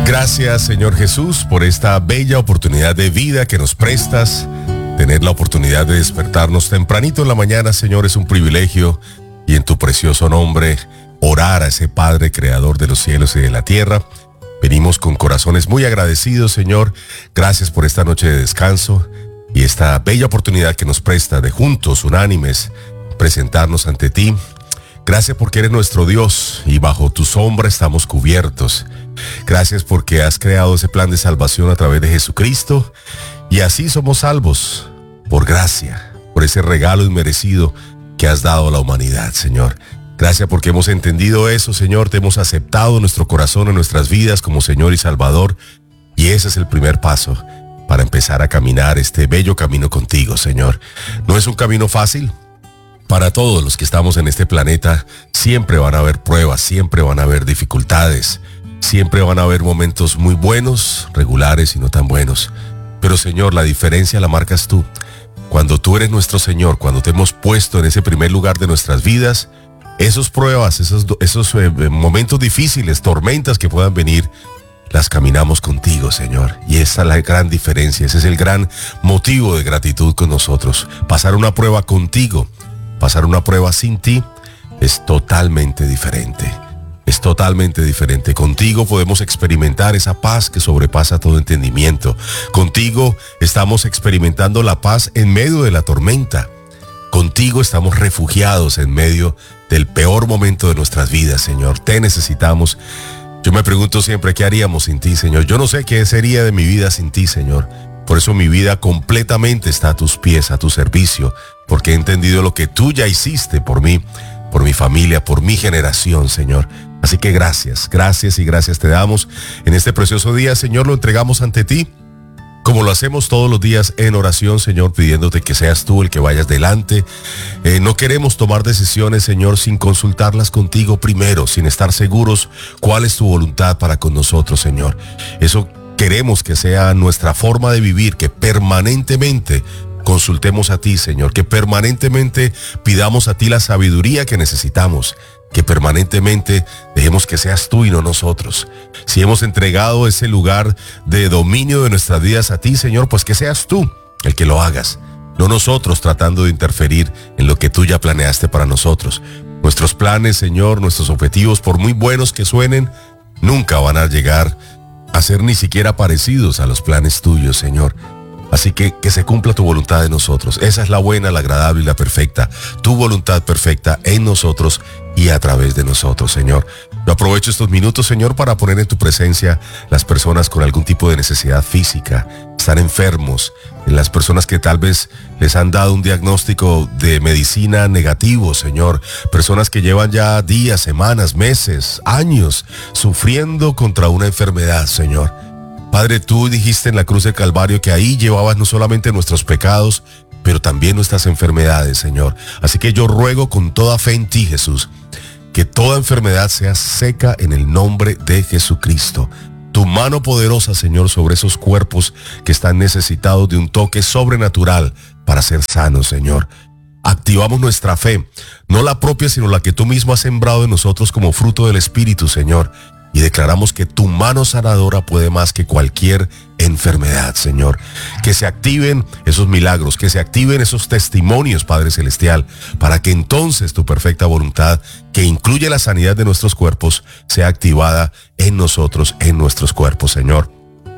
Gracias, Señor Jesús, por esta bella oportunidad de vida que nos prestas. Tener la oportunidad de despertarnos tempranito en la mañana, Señor, es un privilegio. Y en tu precioso nombre, orar a ese Padre creador de los cielos y de la tierra. Venimos con corazones muy agradecidos, Señor. Gracias por esta noche de descanso y esta bella oportunidad que nos presta de juntos, unánimes, presentarnos ante ti. Gracias porque eres nuestro Dios y bajo tu sombra estamos cubiertos. Gracias porque has creado ese plan de salvación a través de Jesucristo y así somos salvos por gracia, por ese regalo inmerecido que has dado a la humanidad, Señor. Gracias porque hemos entendido eso, Señor, te hemos aceptado en nuestro corazón, en nuestras vidas como Señor y Salvador, y ese es el primer paso para empezar a caminar este bello camino contigo, Señor. No es un camino fácil. Para todos los que estamos en este planeta, siempre van a haber pruebas, siempre van a haber dificultades, siempre van a haber momentos muy buenos, regulares y no tan buenos. Pero, Señor, la diferencia la marcas tú. Cuando tú eres nuestro Señor, cuando te hemos puesto en ese primer lugar de nuestras vidas, esas pruebas, esos momentos difíciles, tormentas que puedan venir, las caminamos contigo, Señor. Y esa es la gran diferencia, ese es el gran motivo de gratitud con nosotros. Pasar una prueba contigo, pasar una prueba sin ti, es totalmente diferente. Es totalmente diferente. Contigo podemos experimentar esa paz que sobrepasa todo entendimiento. Contigo estamos experimentando la paz en medio de la tormenta. Contigo estamos refugiados en medio del peor momento de nuestras vidas, Señor. Te necesitamos. Yo me pregunto siempre, ¿qué haríamos sin ti, Señor? Yo no sé qué sería de mi vida sin ti, Señor. Por eso mi vida completamente está a tus pies, a tu servicio, porque he entendido lo que tú ya hiciste por mí, por mi familia, por mi generación, Señor. Así que gracias, gracias y gracias te damos. En este precioso día, Señor, lo entregamos ante ti, como lo hacemos todos los días en oración, Señor, pidiéndote que seas tú el que vayas delante. No queremos tomar decisiones, Señor, sin consultarlas contigo primero, sin estar seguros cuál es tu voluntad para con nosotros, Señor. Eso queremos que sea nuestra forma de vivir, que permanentemente consultemos a ti, Señor, que permanentemente pidamos a ti la sabiduría que necesitamos, que permanentemente dejemos que seas tú y no nosotros. Si hemos entregado ese lugar de dominio de nuestras vidas a ti, Señor, pues que seas tú el que lo hagas, no nosotros tratando de interferir en lo que tú ya planeaste para nosotros. Nuestros planes, Señor, nuestros objetivos, por muy buenos que suenen, nunca van a llegar a ser ni siquiera parecidos a los planes tuyos, Señor. Así que se cumpla tu voluntad en nosotros. Esa es la buena, la agradable y la perfecta. Tu voluntad perfecta en nosotros y a través de nosotros, Señor. Yo aprovecho estos minutos, Señor, para poner en tu presencia las personas con algún tipo de necesidad física, están enfermos, las personas que tal vez les han dado un diagnóstico de medicina negativo, Señor. Personas que llevan ya días, semanas, meses, años sufriendo contra una enfermedad, Señor. Padre, tú dijiste en la cruz del Calvario que ahí llevabas no solamente nuestros pecados, pero también nuestras enfermedades, Señor. Así que yo ruego con toda fe en ti, Jesús, que toda enfermedad sea seca en el nombre de Jesucristo. Tu mano poderosa, Señor, sobre esos cuerpos que están necesitados de un toque sobrenatural para ser sanos, Señor. Activamos nuestra fe, no la propia, sino la que tú mismo has sembrado en nosotros como fruto del Espíritu, Señor. Y declaramos que tu mano sanadora puede más que cualquier enfermedad, Señor. Que se activen esos milagros, que se activen esos testimonios, Padre Celestial, para que entonces tu perfecta voluntad, que incluye la sanidad de nuestros cuerpos, sea activada en nosotros, en nuestros cuerpos, Señor.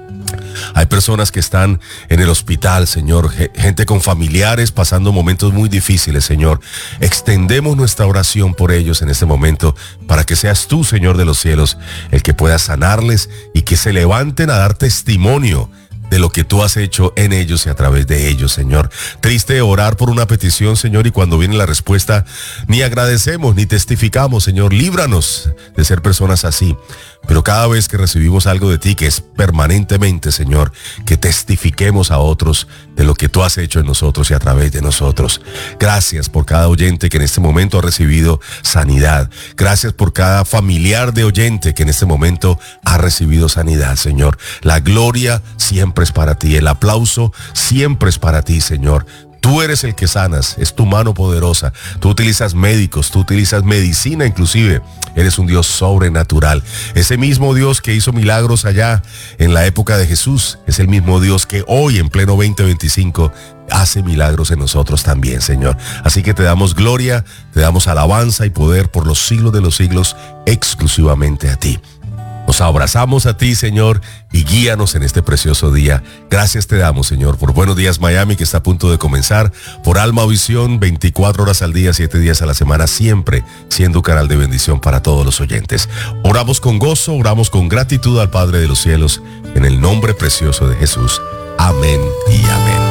Hay personas que están en el hospital, Señor, gente con familiares pasando momentos muy difíciles, Señor. Extendemos nuestra oración por ellos en este momento para que seas tú, Señor de los cielos, el que pueda sanarles y que se levanten a dar testimonio de lo que tú has hecho en ellos y a través de ellos, Señor. Triste orar por una petición, Señor, y cuando viene la respuesta, ni agradecemos, ni testificamos, Señor. Líbranos de ser personas así. Pero cada vez que recibimos algo de ti, que es permanentemente, Señor, que testifiquemos a otros de lo que tú has hecho en nosotros y a través de nosotros. Gracias por cada oyente que en este momento ha recibido sanidad. Gracias por cada familiar de oyente que en este momento ha recibido sanidad, Señor. La gloria siempre es para ti. El aplauso siempre es para ti, Señor. Tú eres el que sanas, es tu mano poderosa. Tú utilizas médicos, tú utilizas medicina inclusive. Eres un Dios sobrenatural. Ese mismo Dios que hizo milagros allá en la época de Jesús, es el mismo Dios que hoy en pleno 2025 hace milagros en nosotros también, Señor. Así que te damos gloria, te damos alabanza y poder por los siglos de los siglos exclusivamente a ti. Nos abrazamos a ti, Señor, y guíanos en este precioso día. Gracias te damos, Señor, por Buenos Días Miami, que está a punto de comenzar, por Alma Visión, 24 horas al día, 7 días a la semana, siempre siendo un canal de bendición para todos los oyentes. Oramos con gozo, oramos con gratitud al Padre de los cielos, en el nombre precioso de Jesús. Amén y amén.